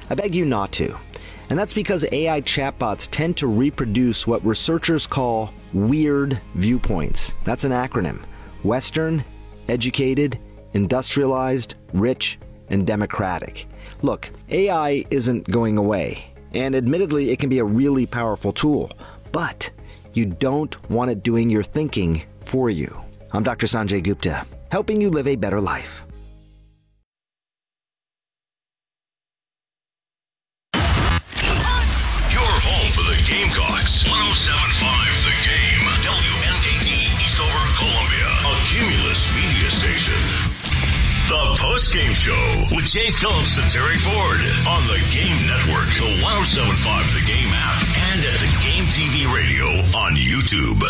I beg you not to. And that's because AI chatbots tend to reproduce what researchers call weird viewpoints. That's an acronym. Western, educated, industrialized, rich, and democratic. Look, AI isn't going away, and admittedly it can be a really powerful tool, but you don't want it doing your thinking for you. I'm Dr. Sanjay Gupta, helping you live a better life. Gamecocks, 107.5 The Game, WNKT Eastover, Columbia, a Cumulus media station. The Post-Game Show with Jay Phillips and Terry Ford on the Game Network, the 107.5 The Game app, and at the Game TV radio on YouTube.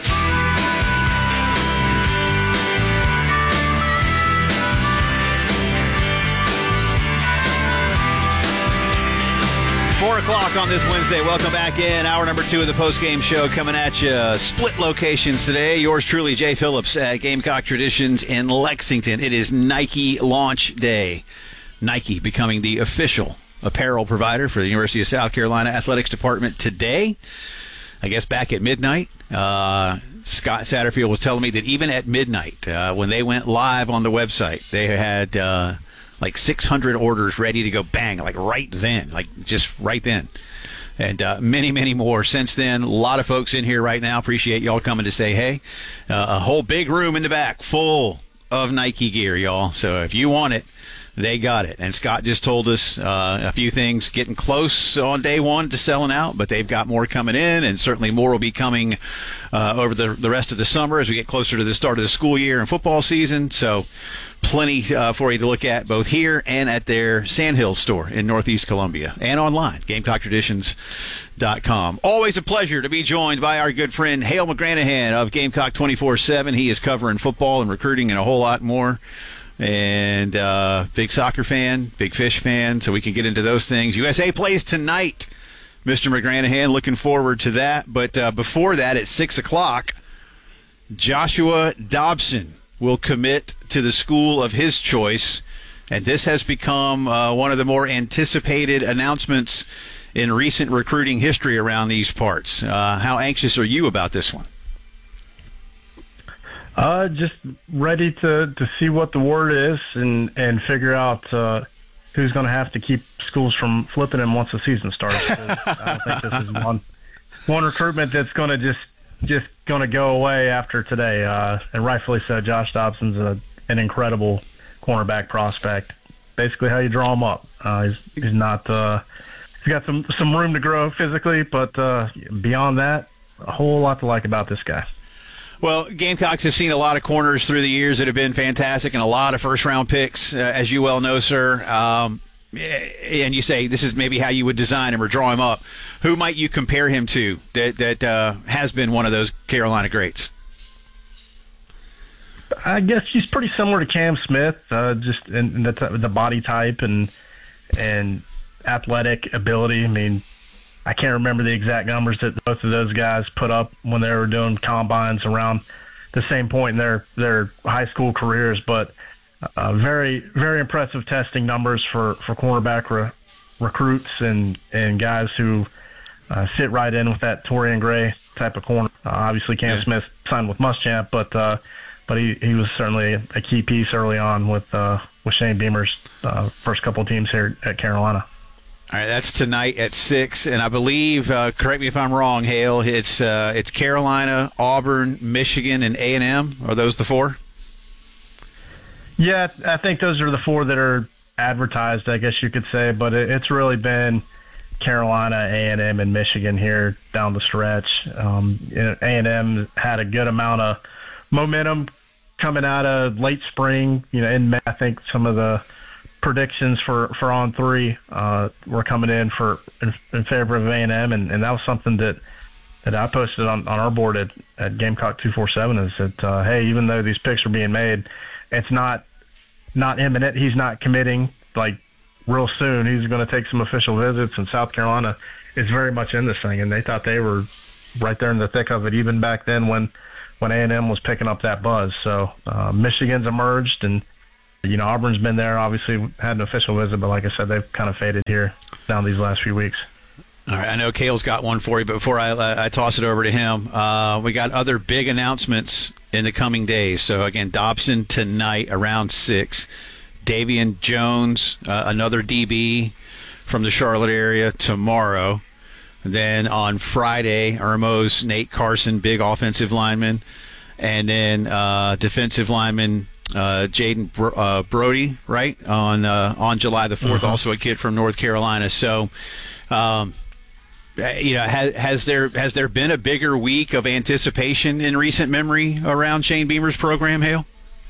4 o'clock on this Wednesday. Welcome back in. Hour number 2 of the post-game show coming at you. Split locations today. Yours truly, Jay Phillips at Gamecock Traditions in Lexington. It is Nike launch day. Nike becoming the official apparel provider for the University of South Carolina Athletics Department today. I guess back at midnight. Scott Satterfield was telling me that even at midnight, when they went live on the website, they had like 600 orders ready to go, bang, like right then, like just right then. And many, many more since then. A lot of folks in here right now. Appreciate y'all coming to say hey. A whole big room in the back full of Nike gear, y'all. So if you want it, they got it. And Scott just told us a few things getting close on day one to selling out, but they've got more coming in, and certainly more will be coming over the rest of the summer as we get closer to the start of the school year and football season. So plenty for you to look at both here and at their Sandhills store in Northeast Columbia and online, GamecockTraditions.com. Always a pleasure to be joined by our good friend Hale McGranahan of Gamecock 24/7. He is covering football and recruiting and a whole lot more. And big soccer fan, big fish fan, so we can get into those things. USA plays tonight, Mr. McGranahan. Looking forward to that. But before that, at 6 o'clock, Joshua Dobson will commit to the school of his choice. And this has become one of the more anticipated announcements in recent recruiting history around these parts. How anxious are you about this one? Just ready to see what the word is and figure out who's going to have to keep schools from flipping him once the season starts. I think this is one recruitment that's going to just going to go away after today, and rightfully so. Josh Dobson's an incredible cornerback prospect. Basically, how you draw him up. He's not. He's got some room to grow physically, but beyond that, a whole lot to like about this guy. Well, Gamecocks have seen a lot of corners through the years that have been fantastic and a lot of first-round picks, as you well know, sir. And you say this is maybe how you would design him or draw him up. Who might you compare him to that has been one of those Carolina greats? I guess he's pretty similar to Cam Smith, just in the body type and athletic ability. I mean, I can't remember the exact numbers that both of those guys put up when they were doing combines around the same point in their high school careers, but very, very impressive testing numbers for cornerback recruits and guys who sit right in with that Torian Gray type of corner. Obviously, Cam Smith signed with Muschamp, but he was certainly a key piece early on with Shane Beamer's first couple of teams here at Carolina. All right, that's tonight at 6, and I believe, correct me if I'm wrong, Hale, it's Carolina, Auburn, Michigan, and A&M. Are those the four? Yeah, I think those are the four that are advertised, I guess you could say, but it's really been Carolina, A&M, and Michigan here down the stretch. A&M had a good amount of momentum coming out of late spring. In May, I think some of the predictions for on three were coming in favor of A&M, and that was something that I posted on our board at Gamecock 247 is that hey, even though these picks are being made, it's not imminent. He's not committing like real soon. He's going to take some official visits, and South Carolina is very much in this thing, and they thought they were right there in the thick of it even back then when A&M was picking up that buzz. So Michigan's emerged, and Auburn's been there, obviously had an official visit, but like I said, they've kind of faded here down these last few weeks. All right, I know Cale's got one for you, but before I toss it over to him, we got other big announcements in the coming days. So, again, Dobson tonight around 6. Davian Jones, another DB from the Charlotte area, tomorrow. Then on Friday, Irmo's Nate Carson, big offensive lineman. And then defensive lineman Jaden Brody, right, on July the 4th, also a kid from North Carolina. So, has there been a bigger week of anticipation in recent memory around Shane Beamer's program, Hale?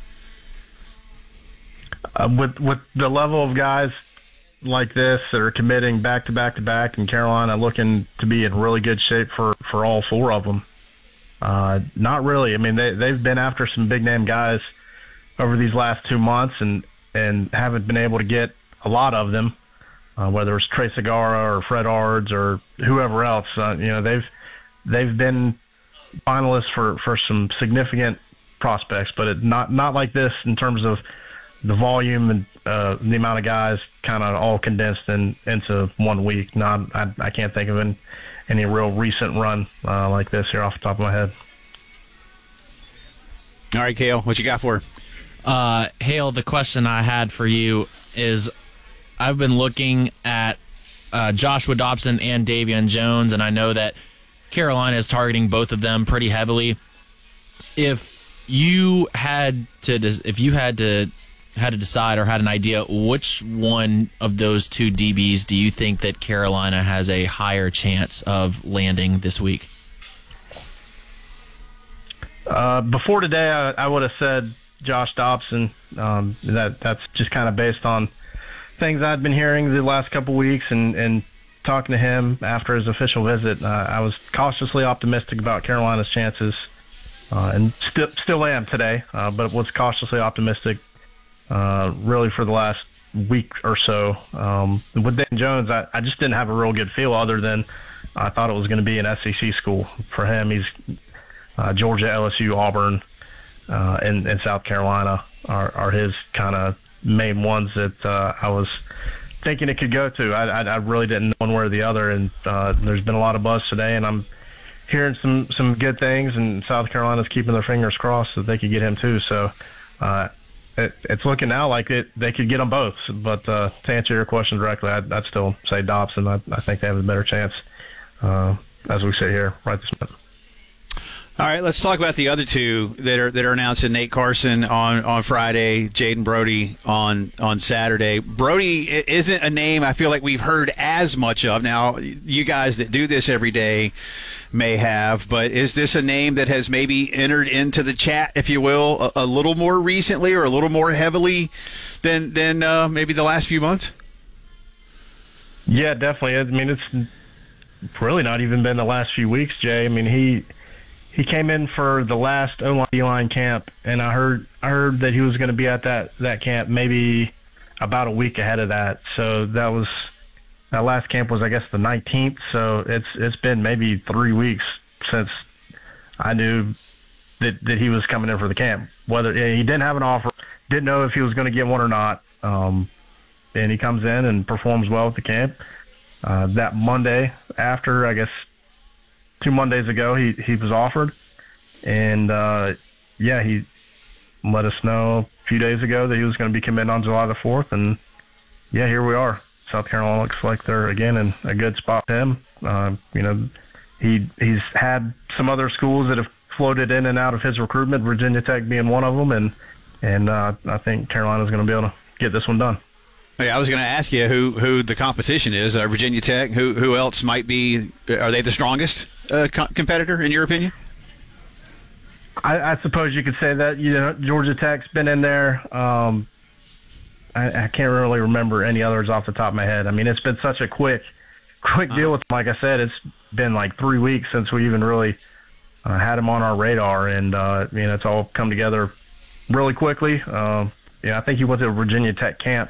With the level of guys like this that are committing back to back, and Carolina looking to be in really good shape for all 4 of them. Not really. I mean, they've been after some big name guys over these last 2 months and haven't been able to get a lot of them. Whether it's Trey Segarra or Fred Ards or whoever else, they've been finalists for some significant prospects, but not like this in terms of the volume and the amount of guys kind of all condensed into 1 week. I can't think of any real recent run like this here off the top of my head. All right, Cale, what you got for her? Hale, the question I had for you is, I've been looking at Joshua Dobson and Davian Jones, and I know that Carolina is targeting both of them pretty heavily. If you had to decide or had an idea, which one of those 2 DBs do you think that Carolina has a higher chance of landing this week? Before today, I would have said Josh Dobson. That's just kind of based on things I'd been hearing the last couple weeks and talking to him after his official visit. I was cautiously optimistic about Carolina's chances, and still am today, but was cautiously optimistic really for the last week or so. With Dan Jones, I just didn't have a real good feel other than I thought it was going to be an SEC school. For him, he's Georgia, LSU, Auburn, and South Carolina are his kind of main ones that I was thinking it could go to. I really didn't know one way or the other, and there's been a lot of buzz today, and I'm hearing some good things, and South Carolina's keeping their fingers crossed that they could get him too. So it's looking now like they could get them both. But to answer your question directly, I'd still say Dobson. I think they have a better chance as we sit here right this minute. All right, let's talk about the other 2 that are announced. Nate Carson on Friday, Jaden Brody on Saturday. Brody isn't a name I feel like we've heard as much of. Now, you guys that do this every day may have, but is this a name that has maybe entered into the chat, if you will, a little more recently or a little more heavily than maybe the last few months? Yeah, definitely. I mean, it's really not even been the last few weeks, Jay. I mean, he came in for the last O-line camp, and I heard that he was going to be at that camp maybe about a week ahead of that. So that last camp was, I guess, the 19th. So it's been maybe 3 weeks since I knew that he was coming in for the camp. Whether he didn't have an offer, didn't know if he was going to get one or not, and he comes in and performs well at the camp. That Monday after, I guess, 2 Mondays ago, he was offered, and he let us know a few days ago that he was going to be committed on July the 4th, and here we are. South Carolina looks like they're again in a good spot for him. He's had some other schools that have floated in and out of his recruitment, Virginia Tech being one of them, and I think Carolina's going to be able to get this one done. Hey, I was going to ask you who the competition is. Virginia Tech. Who else might be? Are they the strongest competitor in your opinion? I suppose you could say that. Georgia Tech's been in there. I can't really remember any others off the top of my head. I mean, it's been such a quick deal with them. Like I said, it's been like 3 weeks since we even really had him on our radar, and it's all come together really quickly. I think he went to a Virginia Tech camp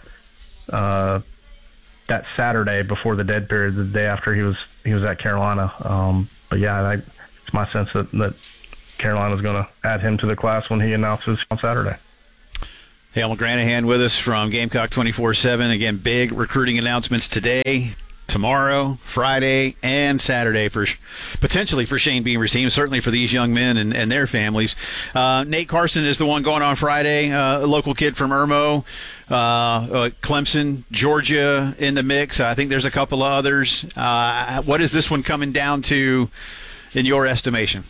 that Saturday before the dead period, the day after he was at Carolina. It's my sense that Carolina's going to add him to the class when he announces on Saturday. Hale McGranahan with us from Gamecock 24/7. Again, big recruiting announcements today, tomorrow, Friday, and Saturday potentially for Shane Beamer's team, certainly for these young men and their families. Nate Carson is the one going on Friday, a local kid from Irmo. Clemson, Georgia in the mix. I think there's a couple of others. What is this one coming down to in your estimation?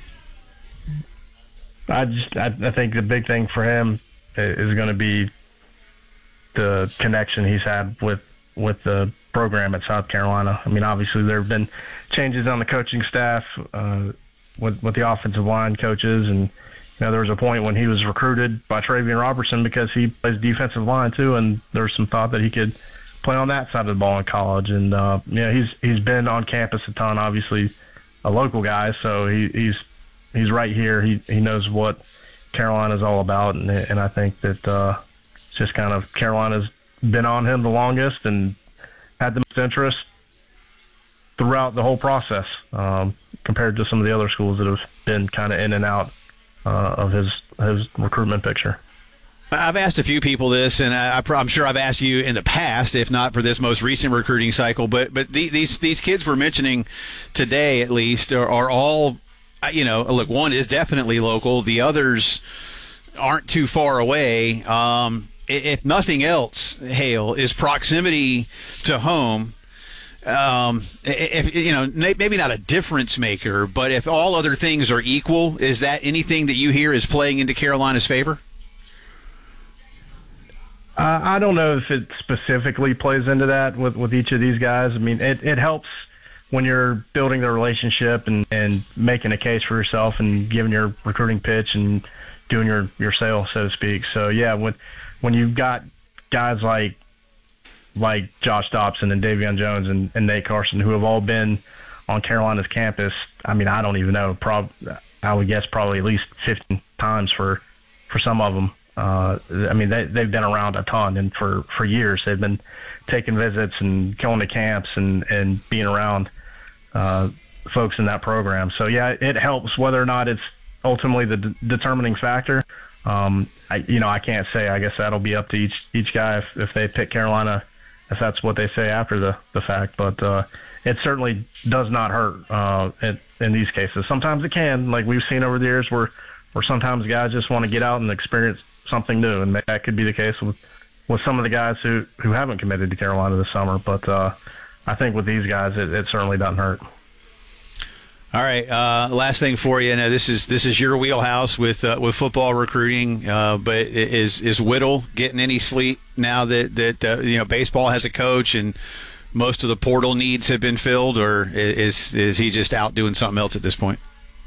I think the big thing for him is going to be the connection he's had with the program at South Carolina. I mean, obviously there have been changes on the coaching staff with the offensive line coaches, and there was a point when he was recruited by Travian Robertson because he plays defensive line too, and there was some thought that he could play on that side of the ball in college. And he's been on campus a ton. Obviously, a local guy, so he's right here. He knows what Carolina's all about, and I think that it's just kind of Carolina's been on him the longest and had the most interest throughout the whole process, compared to some of the other schools that have been kind of in and out of his recruitment picture. I've asked a few people this, and I'm sure I've asked you in the past, if not for this most recent recruiting cycle. But these kids we're mentioning today, at least, are all. Look, one is definitely local. The others aren't too far away. If nothing else, Hale, is proximity to home. Maybe not a difference maker, but if all other things are equal, is that anything that you hear is playing into Carolina's favor? I don't know if it specifically plays into that with each of these guys. I mean, it helps when you're building the relationship and making a case for yourself and giving your recruiting pitch and doing your sale, so to speak. So, yeah, when you've got guys like Josh Dobson and Davion Jones and Nate Carson, who have all been on Carolina's campus, I mean, I don't even know. I would guess probably at least 15 times for some of them. I mean, they've been around a ton, and for years they've been taking visits and going to camps and being around folks in that program. So, yeah, it helps whether or not it's ultimately the determining factor. I can't say. I guess that'll be up to each guy if they pick Carolina, if that's what they say after the fact. But it certainly does not hurt in these cases. Sometimes it can, like we've seen over the years, where sometimes guys just want to get out and experience something new, and that could be the case with some of the guys who haven't committed to Carolina this summer. But I think with these guys, it certainly doesn't hurt. All right, last thing for you. Now, this is your wheelhouse with football recruiting, but is Whittle getting any sleep now that baseball has a coach and most of the portal needs have been filled, or is he just out doing something else at this point?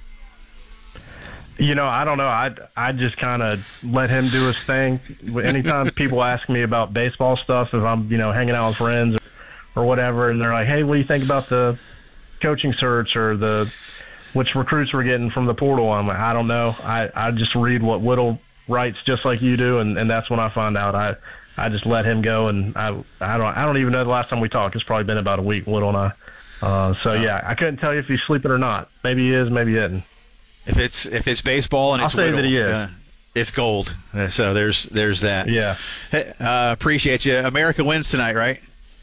I don't know. I just kind of let him do his thing. Anytime people ask me about baseball stuff, if I'm hanging out with friends or whatever, and they're like, "Hey, what do you think about the coaching search or which recruits we're getting from the portal?" I'm like, I don't know. I just read what Whittle writes, just like you do, and that's when I find out. I just let him go, and I don't even know the last time we talked. It's probably been about a week, Whittle and I. Yeah, I couldn't tell you if he's sleeping or not. Maybe he is, maybe he isn't. If it's baseball and it's I'll say Whittle, that he is. It's gold. So there's that. Yeah. Hey, appreciate you. America wins tonight, right?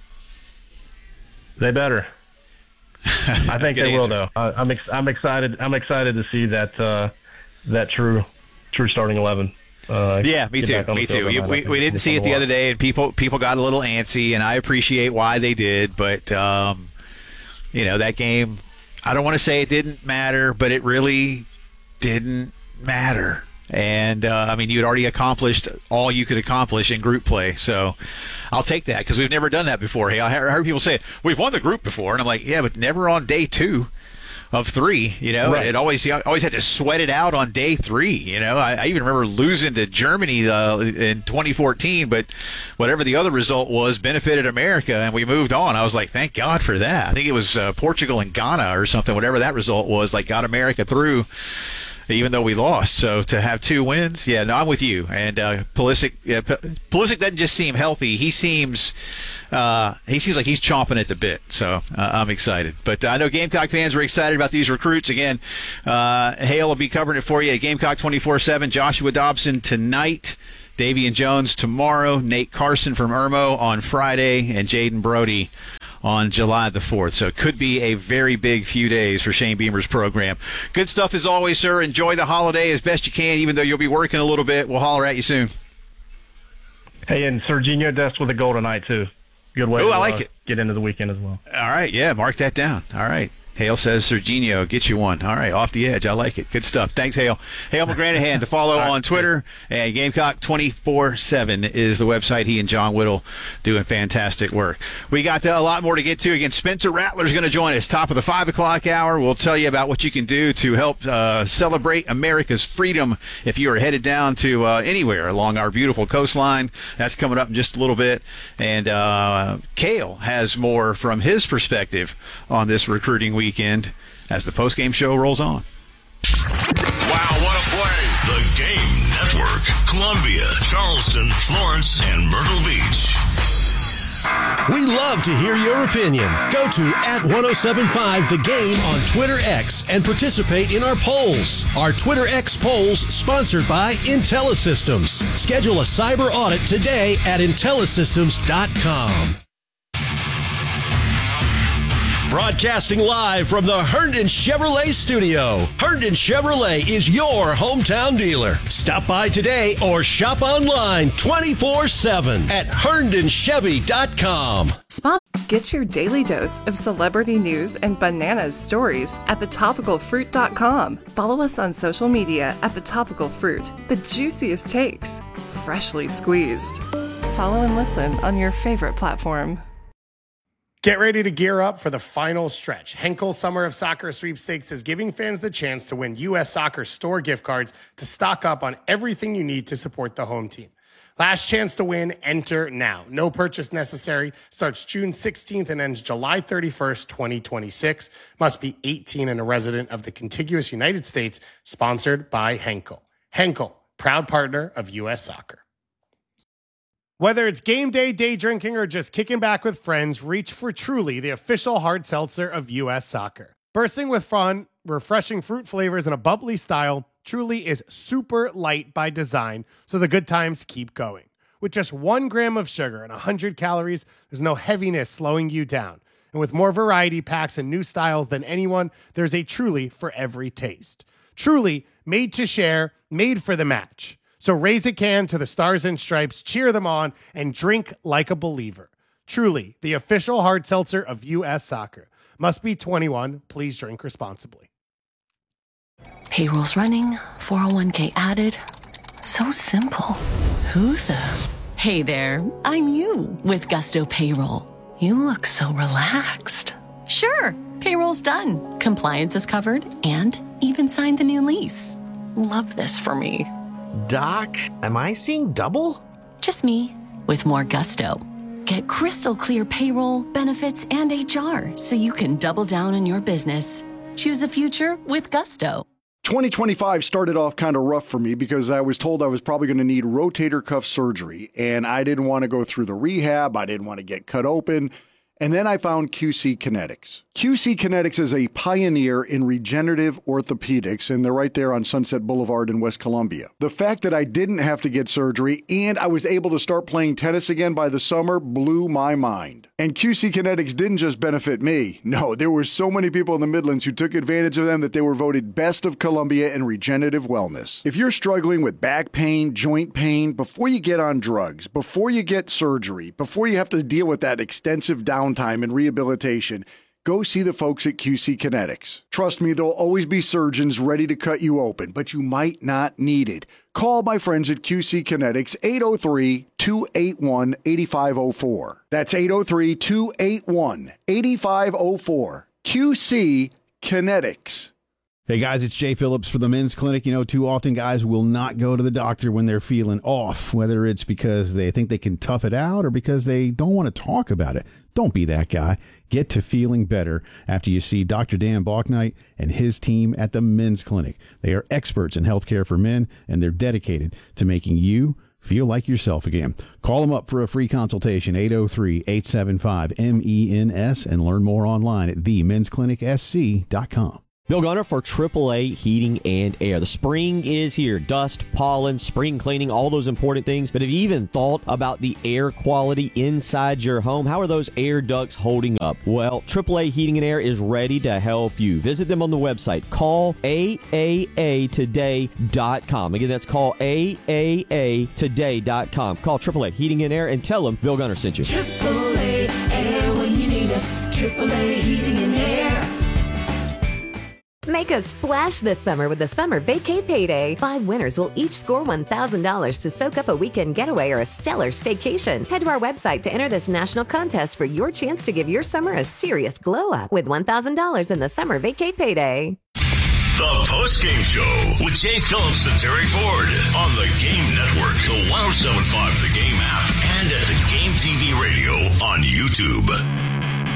They better. I think they will, though. I'm excited. I'm excited to see that true starting 11. Yeah, me too. Me too. We didn't see it the other day, and people got a little antsy, and I appreciate why they did. But that game, I don't want to say it didn't matter, but it really didn't matter. And you'd already accomplished all you could accomplish in group play. So I'll take that because we've never done that before. Hey, I heard people say we've won the group before, and I'm like, yeah, but never on day 2 of 3. Right. It always had to sweat it out on day 3. I even remember losing to Germany in 2014, but whatever the other result was benefited America, and we moved on. I was like, thank God for that. I think it was Portugal and Ghana or something. Whatever that result was, got America through, even though we lost. So to have 2 wins, yeah, no, I'm with you. And Pulisic doesn't just seem healthy. He seems like he's chomping at the bit. So I'm excited. But I know Gamecock fans are excited about these recruits. Again, Hale will be covering it for you at Gamecock 24/7. Joshua Dobson tonight, Davian Jones tomorrow, Nate Carson from Irmo on Friday, and Jaden Brody on July the 4th. So it could be a very big few days for Shane Beamer's program. Good stuff as always, sir. Enjoy the holiday as best you can, even though you'll be working a little bit. We'll holler at you soon. Hey, and Serginho Dest with a goal tonight, too. Good way to get into the weekend as well. All right, yeah, mark that down. All right. Hale says, Serginho, get you one. All right, off the edge. I like it. Good stuff. Thanks, Hale. Hale McGranahan to follow on Twitter. And Gamecock 24/7 is the website. He and John Whittle doing fantastic work. We got a lot more to get to. Again, Spencer Rattler's going to join us. Top of the 5 o'clock hour. We'll tell you about what you can do to help celebrate America's freedom if you are headed down to anywhere along our beautiful coastline. That's coming up in just a little bit. And Cale has more from his perspective on this recruiting weekend as the postgame show rolls on. Wow, what a play! The Game Network, Columbia, Charleston, Florence, and Myrtle Beach. We love to hear your opinion. Go to @1075 The Game on Twitter X and participate in our polls. Our Twitter X polls sponsored by IntelliSystems. Schedule a cyber audit today at IntelliSystems.com. Broadcasting live from the Herndon Chevrolet studio. Herndon Chevrolet is your hometown dealer. Stop by today or shop online 24/7 at HerndonChevy.com. Get your daily dose of celebrity news and bananas stories at thetopicalfruit.com. Follow us on social media at The Topical Fruit. The juiciest takes, freshly squeezed. Follow and listen on your favorite platform. Get ready to gear up for the final stretch. Henkel Summer of Soccer Sweepstakes is giving fans the chance to win U.S. Soccer store gift cards to stock up on everything you need to support the home team. Last chance to win, enter now. No purchase necessary. Starts June 16th and ends July 31st, 2026. Must be 18 and a resident of the contiguous United States. Sponsored by Henkel. Henkel, proud partner of U.S. Soccer. Whether it's game day, day drinking, or just kicking back with friends, reach for Truly, the official hard seltzer of U.S. Soccer. Bursting with fun, refreshing fruit flavors, and a bubbly style, Truly is super light by design, so the good times keep going. With just 1 gram of sugar and 100 calories, there's no heaviness slowing you down. And with more variety packs and new styles than anyone, there's a Truly for every taste. Truly, made to share, made for the match. So raise a can to the Stars and Stripes, cheer them on, and drink like a believer. Truly, the official hard seltzer of U.S. Soccer. Must be 21. Please drink responsibly. Payroll's running, 401k added. So simple. Who the? Hey there, I'm you with Gusto Payroll. You look so relaxed. Sure, payroll's done. Compliance is covered and even signed the new lease. Love this for me. Doc, am I seeing double? Just me, with more gusto. Get crystal clear payroll, benefits, and HR so you can double down on your business. Choose a future with gusto. 2025 started off kind of rough for me because I was told I was probably going to need rotator cuff surgery, and I didn't want to go through the rehab. I didn't want to get cut open. And then I found QC Kinetics. QC Kinetics is a pioneer in regenerative orthopedics, and they're right there on Sunset Boulevard in West Columbia. The fact that I didn't have to get surgery and I was able to start playing tennis again by the summer blew my mind. And QC Kinetics didn't just benefit me. No, there were so many people in the Midlands who took advantage of them that they were voted Best of Columbia in regenerative wellness. If you're struggling with back pain, joint pain, before you get on drugs, before you get surgery, before you have to deal with that extensive downtime and rehabilitation, go see the folks at QC Kinetics. Trust me, there'll always be surgeons ready to cut you open, but you might not need it. Call my friends at QC Kinetics, 803-281-8504. That's 803-281-8504. QC Kinetics. Hey guys, it's Jay Phillips for the Men's Clinic. You know, too often guys will not go to the doctor when they're feeling off, whether it's because they think they can tough it out or because they don't want to talk about it. Don't be that guy. Get to feeling better after you see Dr. Dan Balknight and his team at the Men's Clinic. They are experts in healthcare for men, and they're dedicated to making you feel like yourself again. Call them up for a free consultation, 803-875-MENS, and learn more online at themensclinicsc.com. Bill Gunner for AAA Heating and Air. The spring is here. Dust, pollen, spring cleaning, all those important things. But have you even thought about the air quality inside your home? How are those air ducts holding up? Well, AAA Heating and Air is ready to help you. Visit them on the website. Call AAAtoday.com. Again, that's call AAAtoday.com. Call AAA Heating and Air and tell them Bill Gunner sent you. AAA Air when you need us. AAA Heating and Air. Make a splash this summer with the Summer Vacay Payday. 5 winners will each score $1,000 to soak up a weekend getaway or a stellar staycation. Head to our website to enter this national contest for your chance to give your summer a serious glow up with $1,000 in the Summer Vacay Payday. The Post-Game Show with Jay Phillips and Terry Ford on the Game Network, the 1075 The Game app, and at the Game TV radio on YouTube.